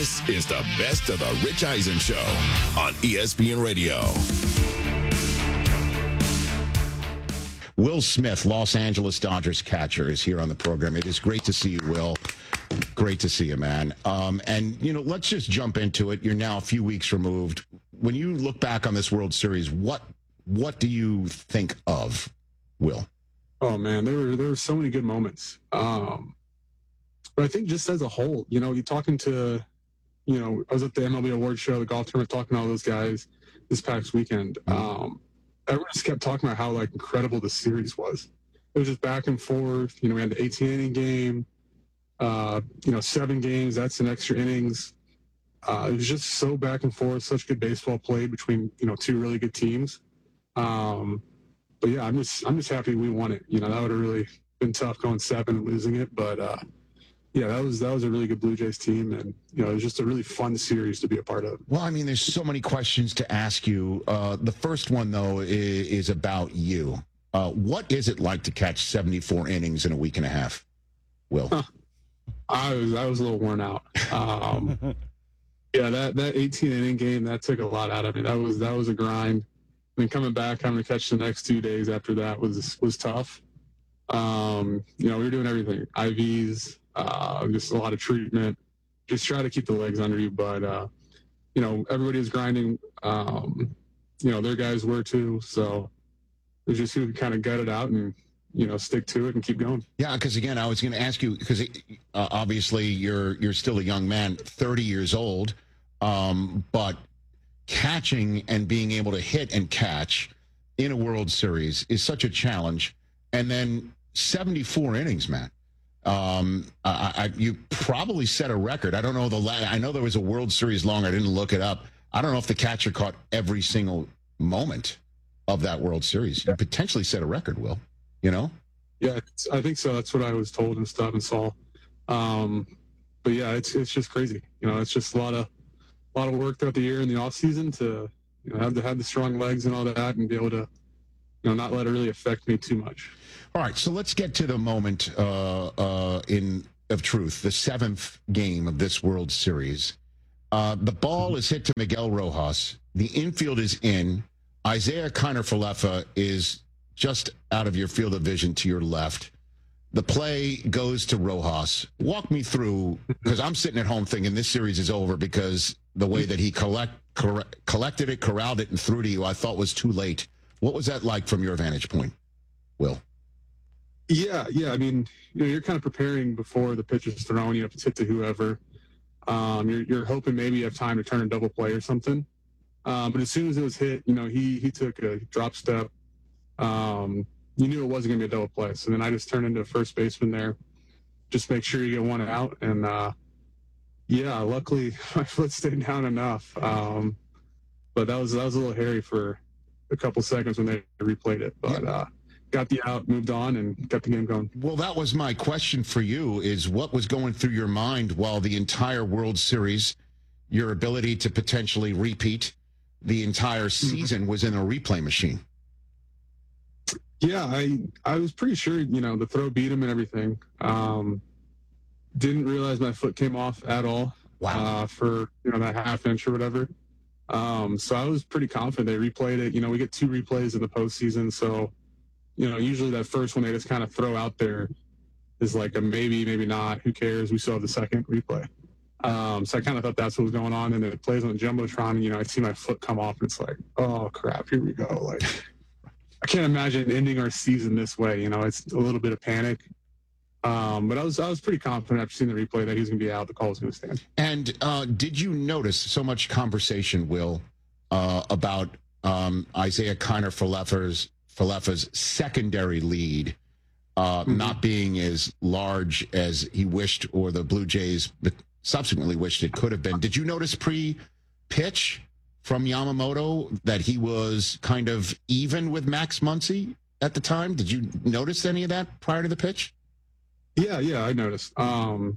This is the best of the Rich Eisen Show on ESPN Radio. Will Smith, Los Angeles Dodgers catcher, is here on the program. It is great to see you, Will. Great to see you, man. And, let's just jump into it. You're now a few weeks removed. When you look back on this World Series, what do you think of, Will? Oh, man, there were so many good moments. But I think just as a whole, you're talking to, I was at the MLB Awards show, the golf tournament, talking to all those guys this past weekend. Everyone just kept talking about how, incredible the series was. It was just back and forth. We had the 18-inning game, 7 games. That's an extra innings. It was just so back and forth, such good baseball played between, two really good teams. But, yeah, I'm just happy we won it. That would have really been tough going 7 and losing it. But, yeah, that was a really good Blue Jays team, and it was just a really fun series to be a part of. Well, there's so many questions to ask you. The first one, though, is about you. What is it like to catch 74 innings in a week and a half, Will? I was a little worn out. Yeah, that 18-inning game, that took a lot out of me. That was a grind. Coming back, having to catch the next 2 days after that was tough. We were doing everything, IVs. Just a lot of treatment, just try to keep the legs under you. But, everybody was grinding. Their guys were too. So it was just who kind of gut it out and, stick to it and keep going. Yeah, because, again, I was going to ask you, because obviously you're still a young man, 30 years old, but catching and being able to hit and catch in a World Series is such a challenge. And then 74 innings, man. You probably set a record. I don't know I know there was a World Series long. I didn't look it up. I don't know if the catcher caught every single moment of that World Series. You potentially set a record, Will. Yeah, I think so. That's what I was told and stuff and saw. But yeah, it's just crazy. It's just a lot of work throughout the year in the off season to have the strong legs and all that, and be able to not let it really affect me too much. All right, so let's get to the moment of truth, the 7th game of this World Series. The ball is hit to Miguel Rojas. The infield is in. Isiah Kiner-Falefa is just out of your field of vision to your left. The play goes to Rojas. Walk me through, because I'm sitting at home thinking this series is over because the way that he collected it, corralled it, and threw to you, I thought was too late. What was that like from your vantage point, Will? Yeah. You're kind of preparing before the pitch is thrown. You have to hit to whoever. You're hoping maybe you have time to turn a double play or something. But as soon as it was hit, he took a drop step. You knew it wasn't going to be a double play. So then I just turned into a first baseman there. Just make sure you get one out. And, luckily my foot stayed down enough. But that was a little hairy for a couple seconds when they replayed it. But, got the out, moved on, and got the game going. Well, that was my question for you, is what was going through your mind while the entire World Series, your ability to potentially repeat the entire season was in a replay machine? Yeah, I was pretty sure, the throw beat him and everything. Didn't realize my foot came off at all. Wow. For, that half inch or whatever. So I was pretty confident they replayed it. We get 2 replays in the postseason, so usually that first one they just kind of throw out there is like a maybe, maybe not. Who cares? We still have the second replay. So I kind of thought that's what was going on. And then it plays on the Jumbotron, and, I see my foot come off, and it's like, oh, crap, here we go. I can't imagine ending our season this way. It's a little bit of panic. But I was pretty confident after seeing the replay that he was going to be out. The call was going to stand. And did you notice so much conversation, Will, about Isiah Kiner-Falefa's secondary lead not being as large as he wished, or the Blue Jays subsequently wished it could have been? Did you notice pre-pitch from Yamamoto that he was kind of even with Max Muncy at the time? Did you notice any of that prior to the pitch? Yeah, I noticed. Muncy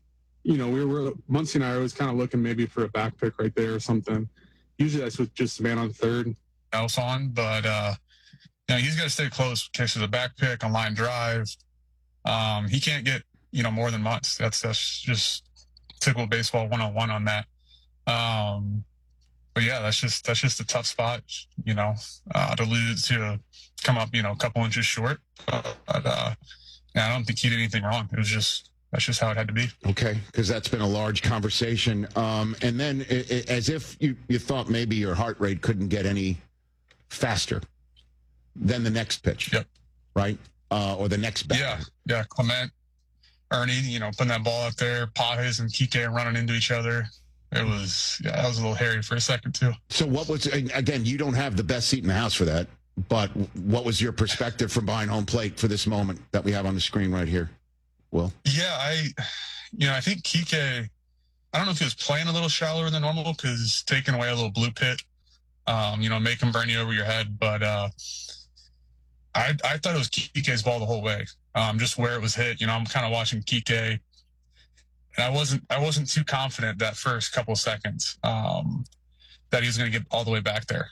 and I are always kind of looking maybe for a back pick right there or something. Usually that's with just a man on third else on, but he's got to stay close in case of the back pick on line drive. He can't get more than months. That's just typical baseball 101 on that. But yeah, that's just a tough spot, to lose, to come up, a couple inches short. But yeah, I don't think he did anything wrong. That's just how it had to be. Okay, because that's been a large conversation. And then as if you thought maybe your heart rate couldn't get any faster than the next pitch. Yep. Right? Or the next batter. Yeah. Clement, Ernie, putting that ball out there, Pages and Kike running into each other. That was a little hairy for a second too. So what was, again, you don't have the best seat in the house for that, but what was your perspective from behind home plate for this moment that we have on the screen right here? Will? Yeah, I think Kike, I don't know if he was playing a little shallower than normal because taking away a little blue pit, make him burn you over your head. But I thought it was Kike's ball the whole way, just where it was hit. I'm kind of watching Kike, and I wasn't too confident that first couple of seconds that he was going to get all the way back there.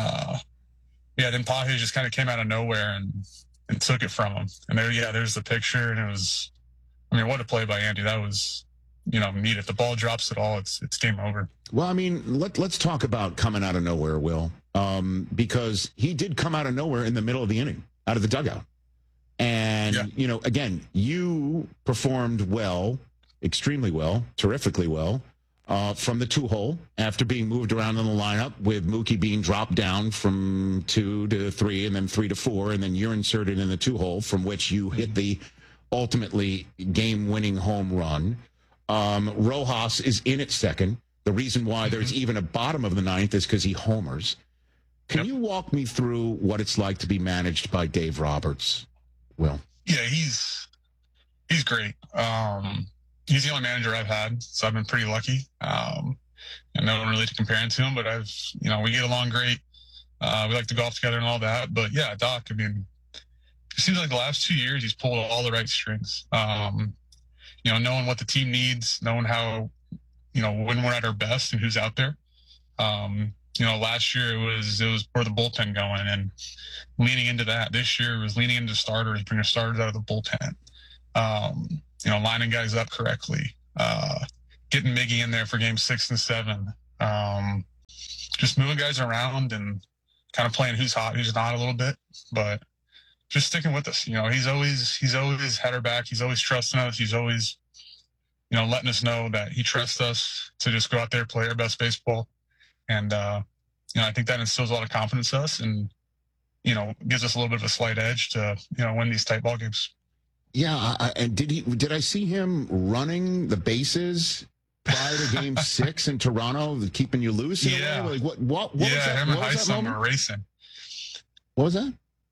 Then Pages just kind of came out of nowhere and took it from him. And there's the picture, and it was, what a play by Andy. That was, neat. If the ball drops at all, it's game over. Well, let's talk about coming out of nowhere, Will, because he did come out of nowhere in the middle of the inning, out of the dugout. And, again, you performed well, extremely well, terrifically well, from the 2-hole after being moved around in the lineup with Mookie being dropped down from 2 to 3 and then 3 to 4, and then you're inserted in the 2-hole from which you hit the ultimately game-winning home run. Rojas is in at second. The reason why there's even a bottom of the ninth is because he homers. Can you walk me through what it's like to be managed by Dave Roberts, Will? Yeah, he's great. He's the only manager I've had, so I've been pretty lucky. And no one really to compare him to him, but we get along great. We like to golf together and all that. But yeah, Doc, it seems like the last 2 years he's pulled all the right strings. Knowing what the team needs, knowing how, when we're at our best and who's out there. Last year it was where the bullpen going and leaning into that. This year it was leaning into starters, bringing starters out of the bullpen. Lining guys up correctly, getting Miggy in there for game 6 and 7, just moving guys around and kind of playing who's hot, who's not a little bit, but just sticking with us. He's always had our back. He's always trusting us. He's always, letting us know that he trusts us to just go out there, play our best baseball. And, I think that instills a lot of confidence in us and, gives us a little bit of a slight edge to, win these tight ball games. Yeah, and did I see him running the bases prior to Game 6 in Toronto, keeping you loose? Yeah. What was that? Him and Heisman were racing. What was that?